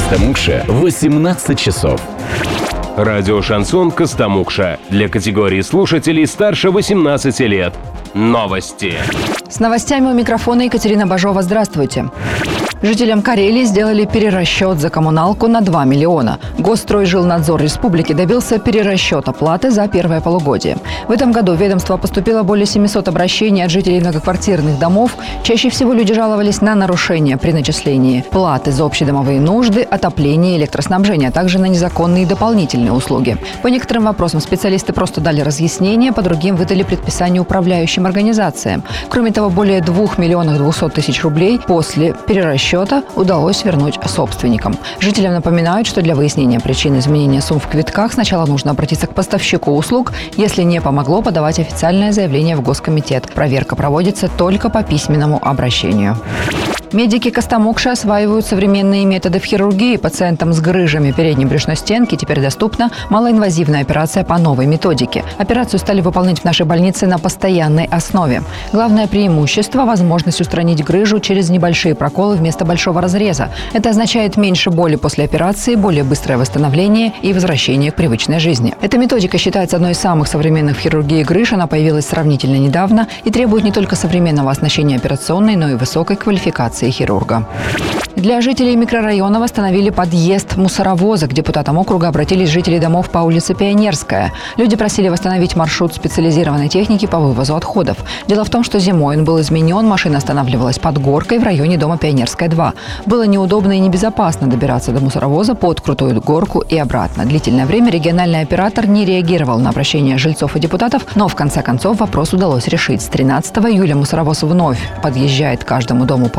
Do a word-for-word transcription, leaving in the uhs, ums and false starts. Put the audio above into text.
Костомукша, восемнадцать часов. Радио «Шансон Костомукша» для категории слушателей старше восемнадцати лет. Новости. С новостями у микрофона Екатерина Бажова. Здравствуйте. Жителям Карелии сделали перерасчет за коммуналку на два миллиона. Госстройжилнадзор республики добился перерасчета платы за первое полугодие. В этом году в ведомство поступило более семисот обращений от жителей многоквартирных домов. Чаще всего люди жаловались на нарушения при начислении платы за общедомовые нужды, отопление, электроснабжение, а также на незаконные дополнительные услуги. По некоторым вопросам специалисты просто дали разъяснения, по другим выдали предписания управляющим организациям. Кроме того, более двух миллионов двухсот тысяч рублей после перерасчета удалось вернуть собственникам. Жителям напоминают, что для выяснения причин изменения сумм в квитках сначала нужно обратиться к поставщику услуг. Если не помогло, подавать официальное заявление в Госкомитет. Проверка проводится только по письменному обращению. Медики Костомукши осваивают современные методы в хирургии. Пациентам с грыжами передней брюшной стенки теперь доступна малоинвазивная операция по новой методике. Операцию стали выполнять в нашей больнице на постоянной основе. Главное преимущество – возможность устранить грыжу через небольшие проколы вместо большого разреза. Это означает меньше боли после операции, более быстрое восстановление и возвращение к привычной жизни. Эта методика считается одной из самых современных в хирургии грыж. Она появилась сравнительно недавно и требует не только современного оснащения операционной, но и высокой квалификации хирурга. Для жителей микрорайона восстановили подъезд мусоровоза. К депутатам округа обратились жители домов по улице Пионерская. Люди просили восстановить маршрут специализированной техники по вывозу отходов. Дело в том, что зимой он был изменен, машина останавливалась под горкой в районе дома Пионерская, два. Было неудобно и небезопасно добираться до мусоровоза под крутую горку и обратно. Длительное время региональный оператор не реагировал на обращения жильцов и депутатов, но в конце концов вопрос удалось решить. С тринадцатого июля мусоровоз вновь подъезжает к каждому дому по